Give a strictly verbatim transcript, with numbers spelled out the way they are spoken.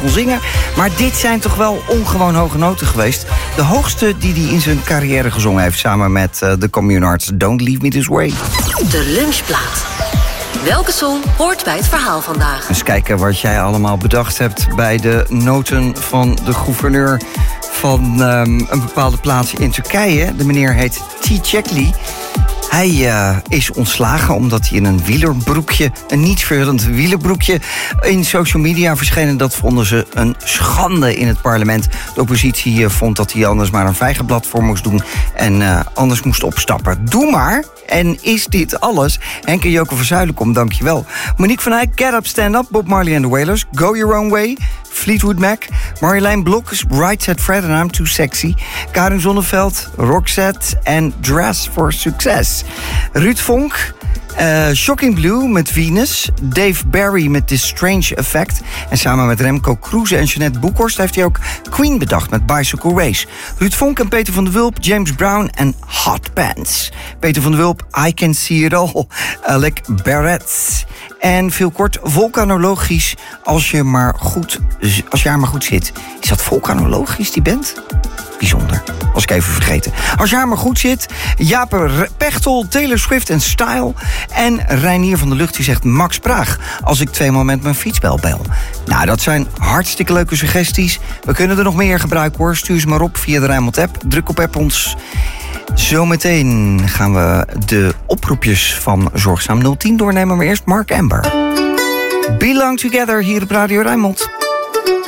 kon zingen. Maar dit zijn toch wel ongewoon hoge noten geweest. De hoogste die hij in zijn carrière gezongen heeft... samen met uh, de Communards. Don't Leave Me This Way. De lunchplaat. Welke song hoort bij het verhaal vandaag? Eens kijken wat jij allemaal bedacht hebt... bij de noten van de gouverneur van um, een bepaalde plaats in Turkije. De meneer heet Çiçekli. Hij uh, is ontslagen omdat hij in een wielerbroekje... een niet verhullend wielerbroekje in social media verschenen. Dat vonden ze een schande in het parlement. De oppositie uh, vond dat hij anders maar een vijgenblad voor moest doen... en uh, anders moest opstappen. Doe maar. En is dit alles? Henk en Joke van Zuilenkom, dankjewel. Monique van Eyck, Get Up, Stand Up. Bob Marley and the Wailers, Go Your Own Way. Fleetwood Mac, Marjolein Blok, Right Said Fred and I'm Too Sexy. Karin Zonneveld, Roxette en Dress for Success. Ruud Vonk, uh, Shocking Blue met Venus. Dave Barry met This Strange Effect. En samen met Remco Kroeze en Jeanette Boekhorst heeft hij ook Queen bedacht met Bicycle Race. Ruud Vonk en Peter van der Wulp, James Brown en Hot Pants. Peter van der Wulp, I Can See It All. Alec Barrett. En veel kort, vulkanologisch, als je maar goed, als je maar goed zit. Is dat vulkanologisch, die band? Bijzonder, was ik even vergeten. Als je maar goed zit, Jaap Pechtel, Taylor Swift en Style. En Reinier van der Lucht die zegt Max Praag, als ik tweemaal met mijn fietsbel bel. Nou, dat zijn hartstikke leuke suggesties. We kunnen er nog meer gebruiken hoor. Stuur ze maar op via de Rijnmond app. Druk op app ons. Zometeen gaan we de oproepjes van Zorgzaam nul tien doornemen. Maar eerst Mark Amber. Belong Together hier op Radio Rijnmond.